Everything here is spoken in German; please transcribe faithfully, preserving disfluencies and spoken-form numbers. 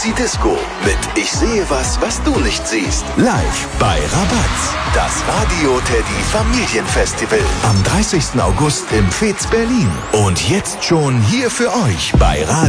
Easy Disco mit Ich sehe was, was du nicht siehst. Live bei Rabatz. Das Radio Teddy Familienfestival am dreißigsten August im Fez Berlin. Und jetzt schon hier für euch bei Radio